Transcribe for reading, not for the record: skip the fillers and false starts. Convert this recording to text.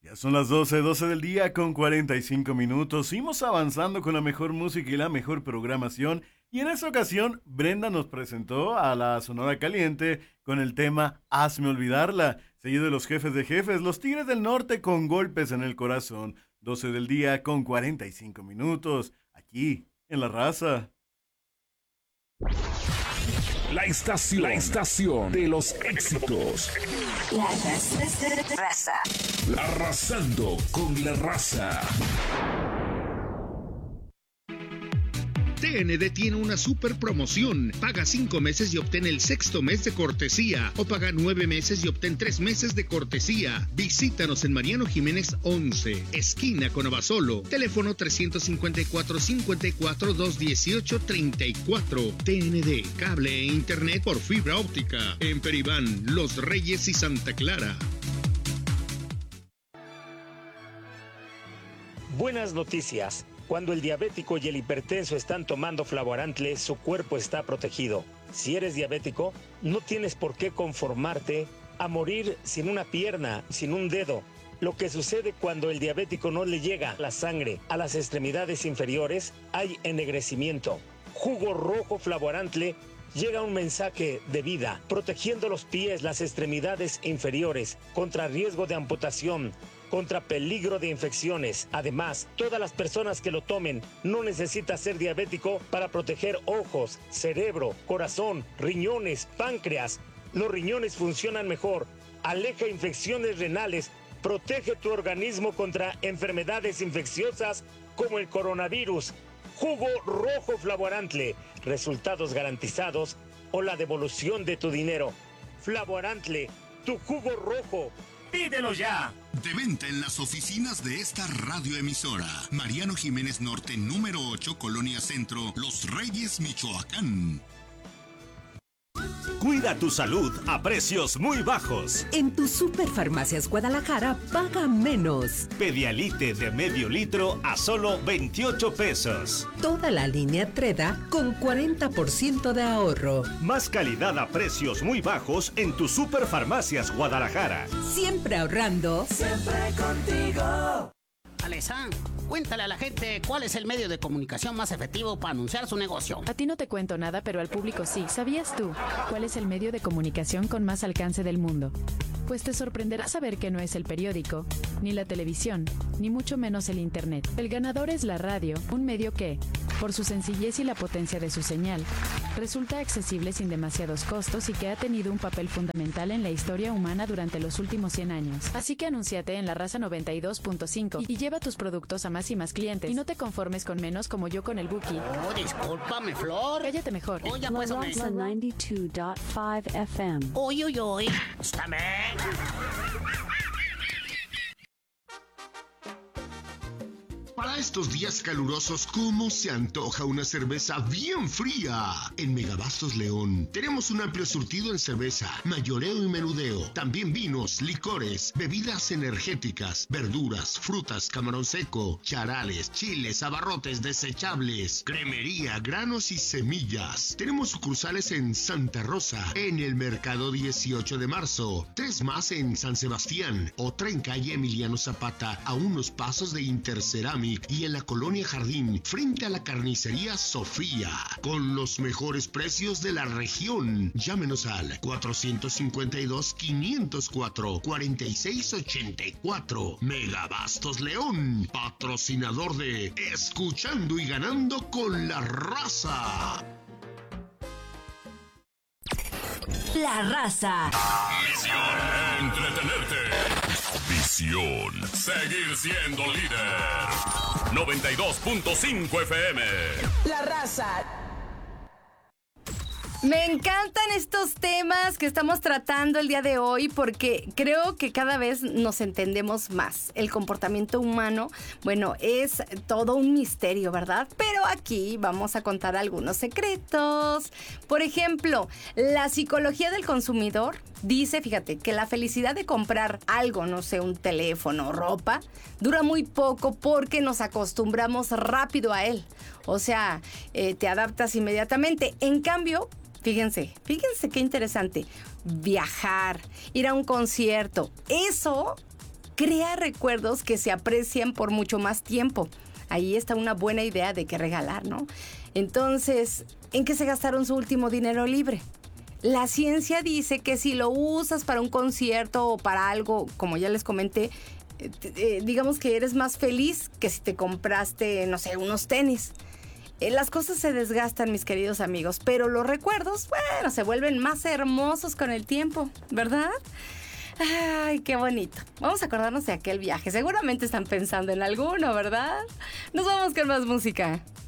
Ya son las 12 del día con 45 minutos. Seguimos avanzando con la mejor música y la mejor programación. Y en esta ocasión, Brenda nos presentó a la Sonora Caliente con el tema Hazme Olvidarla, seguido de los Jefes de Jefes, los Tigres del Norte con Golpes en el Corazón. 12 del día con 45 minutos, aquí en La Raza. La estación de los éxitos. La Raza. Arrasando con la raza. TND tiene una super promoción. Paga 5 meses y obtén el 6º mes de cortesía. O paga 9 meses y obtén 3 meses de cortesía. Visítanos en Mariano Jiménez 11, esquina con Abasolo. Teléfono 354-54-218-34. TND, cable e internet por fibra óptica. En Peribán, Los Reyes y Santa Clara. Buenas noticias. Cuando el diabético y el hipertenso están tomando Flavoarantle, su cuerpo está protegido. Si eres diabético, no tienes por qué conformarte a morir sin una pierna, sin un dedo. Lo que sucede cuando el diabético no le llega la sangre a las extremidades inferiores, hay ennegrecimiento. Jugo rojo Flavoarantle llega un mensaje de vida, protegiendo los pies, las extremidades inferiores, contra riesgo de amputación, contra peligro de infecciones. Además, todas las personas que lo tomen no necesitan ser diabético para proteger ojos, cerebro, corazón, riñones, páncreas. Los riñones funcionan mejor, aleja infecciones renales, protege tu organismo contra enfermedades infecciosas como el coronavirus. Jugo rojo Flavoarantle, resultados garantizados o la devolución de tu dinero. Flavoarantle, tu jugo rojo. ¡Pídelo ya! De venta en las oficinas de esta radioemisora. Mariano Jiménez Norte, número 8, Colonia Centro, Los Reyes, Michoacán. Cuida tu salud a precios muy bajos. En tu Superfarmacias Guadalajara paga menos. Pedialite de medio litro a solo 28 pesos. Toda la línea Treda con 40% de ahorro. Más calidad a precios muy bajos en tu Superfarmacias Guadalajara. Siempre ahorrando. Siempre contigo. Alessandro, cuéntale a la gente cuál es el medio de comunicación más efectivo para anunciar su negocio. A ti no te cuento nada, pero al público sí. ¿Sabías tú cuál es el medio de comunicación con más alcance del mundo? Pues te sorprenderá saber que no es el periódico, ni la televisión, ni mucho menos el internet. El ganador es la radio, un medio que, por su sencillez y la potencia de su señal, resulta accesible sin demasiados costos y que ha tenido un papel fundamental en la historia humana durante los últimos 100 años. Así que anúnciate en La Raza 92.5 y lleva tus productos a más y más clientes. Y no te conformes con menos como yo con el Buki. Oh, discúlpame, Flor. Cállate mejor. Oye, pues, La Raza 92.5 FM. Uy, uy, uy. Estáme. Para estos días calurosos, ¿cómo se antoja una cerveza bien fría? En Megabastos León tenemos un amplio surtido en cerveza, mayoreo y menudeo. También vinos, licores, bebidas energéticas, verduras, frutas, camarón seco, charales, chiles, abarrotes desechables, cremería, granos y semillas. Tenemos sucursales en Santa Rosa, en el Mercado 18 de Marzo, 3 más en San Sebastián, otra en calle Emiliano Zapata, a unos pasos de Interceramic, y en la Colonia Jardín, frente a la carnicería Sofía, con los mejores precios de la región. Llámenos al 452-504-4684. Megabastos León, patrocinador de Escuchando y Ganando con la Raza. La Raza. Misión: entretenerte. Visión: seguir siendo líder. 92.5 FM. La Raza. Me encantan estos temas que estamos tratando el día de hoy porque creo que cada vez nos entendemos más. El comportamiento humano, bueno, es todo un misterio, ¿verdad? Pero aquí vamos a contar algunos secretos. Por ejemplo, la psicología del consumidor dice, fíjate, que la felicidad de comprar algo, no sé, un teléfono, ropa, dura muy poco porque nos acostumbramos rápido a él. O sea, te adaptas inmediatamente. En cambio, fíjense qué interesante. Viajar, ir a un concierto, eso crea recuerdos que se aprecian por mucho más tiempo. Ahí está una buena idea de qué regalar, ¿no? Entonces, ¿en qué se gastaron su último dinero libre? La ciencia dice que si lo usas para un concierto o para algo, como ya les comenté, digamos que eres más feliz que si te compraste, no sé, unos tenis. Las cosas se desgastan, mis queridos amigos, pero los recuerdos, bueno, se vuelven más hermosos con el tiempo, ¿verdad? Ay, qué bonito. Vamos a acordarnos de aquel viaje. Seguramente están pensando en alguno, ¿verdad? Nos vamos con más música.